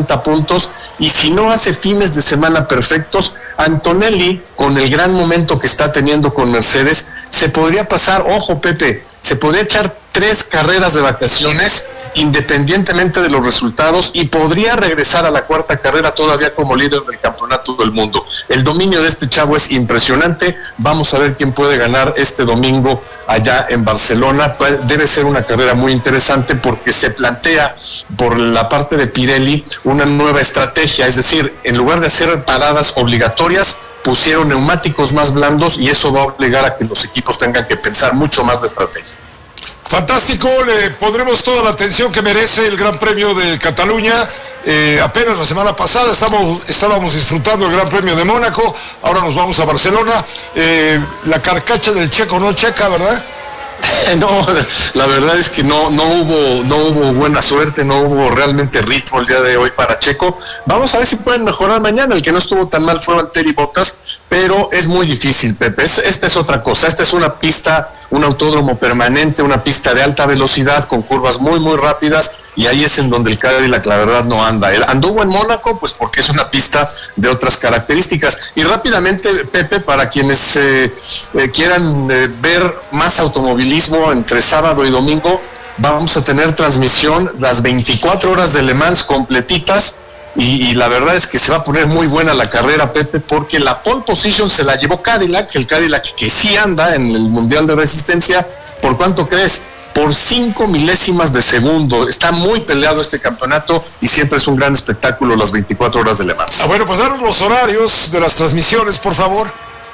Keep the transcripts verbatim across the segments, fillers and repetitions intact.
cincuenta puntos, y si no hace fines de semana perfectos, Antonelli, con el gran momento que está teniendo con Mercedes, se podría pasar, ojo Pepe, se podría echar tres carreras de vacaciones independientemente de los resultados, y podría regresar a la cuarta carrera todavía como líder del campeonato del mundo. El dominio de este chavo es impresionante. Vamos a ver quién puede ganar este domingo allá en Barcelona. Debe ser una carrera muy interesante porque se plantea por la parte de Pirelli una nueva estrategia, es decir, en lugar de hacer paradas obligatorias, pusieron neumáticos más blandos, y eso va a obligar a que los equipos tengan que pensar mucho más de estrategia. Fantástico, le pondremos toda la atención que merece el Gran Premio de Cataluña. Eh, apenas la semana pasada estamos, estábamos disfrutando el Gran Premio de Mónaco, ahora nos vamos a Barcelona. Eh, la carcacha del checo no checa, ¿verdad? No, la verdad es que no, no hubo, no hubo buena suerte, no hubo realmente ritmo el día de hoy para Checo. Vamos a ver si pueden mejorar mañana. El que no estuvo tan mal fue Valtteri Bottas, pero es muy difícil, Pepe. Es, esta es otra cosa. Esta es una pista, un autódromo permanente, una pista de alta velocidad con curvas muy, muy rápidas, y ahí es en donde el Cadillac la verdad no anda. Él anduvo en Mónaco, pues porque es una pista de otras características. Y rápidamente, Pepe, para quienes eh, eh, quieran eh, ver más automovilismo entre sábado y domingo, vamos a tener transmisión las veinticuatro horas de Le Mans completitas, y, y la verdad es que se va a poner muy buena la carrera, Pepe, porque la pole position se la llevó Cadillac, el Cadillac que sí anda en el Mundial de Resistencia. ¿Por cuánto crees? Por cinco milésimas de segundo. Está muy peleado este campeonato, y siempre es un gran espectáculo las veinticuatro horas de Le Mans. Ah, bueno, pues danos los horarios de las transmisiones, por favor.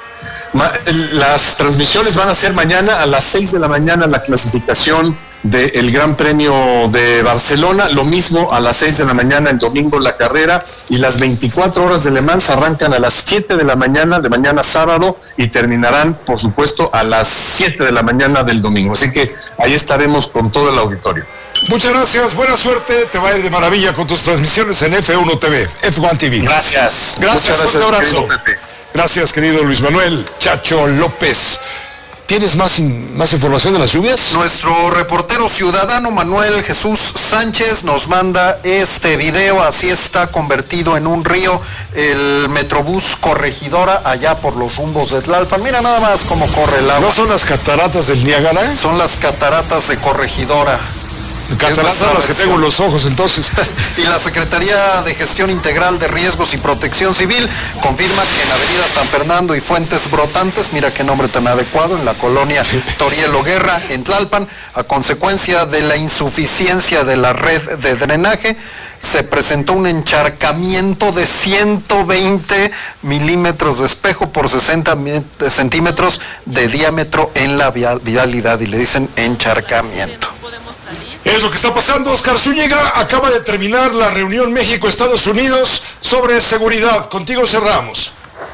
Las transmisiones van a ser mañana a las seis de la mañana, la clasificación del Gran Premio de Barcelona, lo mismo a las seis de la mañana el domingo la carrera, y las veinticuatro horas de Le Mans arrancan a las siete de la mañana de mañana sábado y terminarán, por supuesto, a las siete de la mañana del domingo. Así que ahí estaremos con todo el auditorio. Muchas gracias, buena suerte, te va a ir de maravilla con tus transmisiones en F uno T V, F uno T V. Gracias. Gracias, fuerte abrazo. Gracias, querido Luis Manuel Chacho López. ¿Tienes más, in, más información de las lluvias? Nuestro reportero ciudadano Manuel Jesús Sánchez nos manda este video. Así está convertido en un río el Metrobús Corregidora allá por los rumbos de Tlalpan. Mira nada más cómo corre el agua. ¿No son las cataratas del Niágara? Son las cataratas de Corregidora. Cataratas son las que tengo en los ojos, entonces. Y la Secretaría de Gestión Integral de Riesgos y Protección Civil confirma que en Avenida San Fernando y Fuentes Brotantes, mira qué nombre tan adecuado, en la colonia Torielo Guerra, en Tlalpan, a consecuencia de la insuficiencia de la red de drenaje, se presentó un encharcamiento de ciento veinte milímetros de espejo por sesenta centímetros de diámetro en la vialidad, y le dicen encharcamiento. Es lo que está pasando. Oscar Zúñiga, acaba de terminar la reunión México-Estados Unidos sobre seguridad. Contigo cerramos.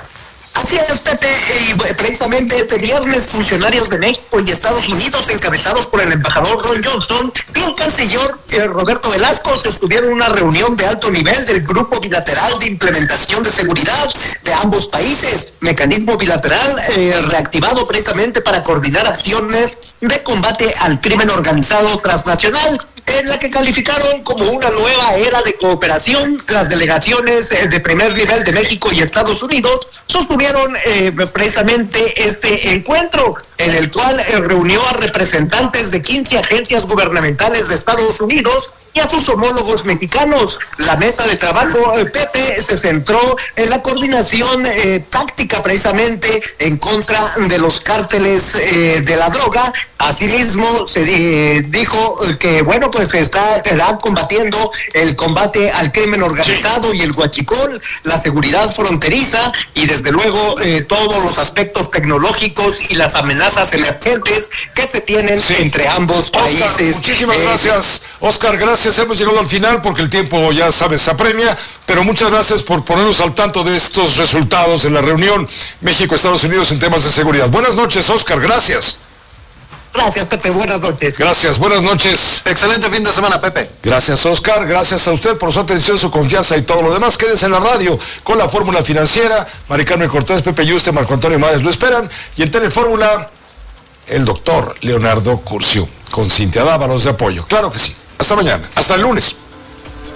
Así es, Pepe, y precisamente este viernes funcionarios de México y Estados Unidos, encabezados por el embajador Ron Johnson y el canciller eh, Roberto Velasco, sostuvieron una reunión de alto nivel del Grupo Bilateral de Implementación de Seguridad de ambos países, mecanismo bilateral eh, reactivado precisamente para coordinar acciones de combate al crimen organizado transnacional, en la que calificaron como una nueva era de cooperación. Las delegaciones eh, de primer nivel de México y Estados Unidos sostuvieron Eh, precisamente este encuentro, en el cual eh, reunió a representantes de quince agencias gubernamentales de Estados Unidos y a sus homólogos mexicanos. La mesa de trabajo, eh, Pepe, se centró en la coordinación eh, táctica precisamente en contra de los cárteles eh, de la droga. Asimismo, se di, dijo que, bueno, pues se está, estará combatiendo el combate al crimen organizado sí. y el huachicol, la seguridad fronteriza y, desde luego, eh, todos los aspectos tecnológicos y las amenazas emergentes que se tienen sí. entre ambos Oscar, países. Muchísimas eh, gracias, Oscar, gracias. Hemos llegado al final porque el tiempo, ya sabes, se apremia, pero muchas gracias por ponernos al tanto de estos resultados de la reunión México-Estados Unidos en temas de seguridad. Buenas noches, Oscar, gracias. Gracias, Pepe, buenas noches. Gracias, buenas noches. Excelente fin de semana, Pepe. Gracias, Oscar, gracias a usted por su atención, su confianza y todo lo demás. Quédese en la radio con la Fórmula Financiera. Mari Carmen Cortés, Pepe Yuste, Marco Antonio Márez lo esperan. Y en Telefórmula, el doctor Leonardo Curcio, con Cintia Dávalos de apoyo. Claro que sí. Hasta mañana, hasta el lunes.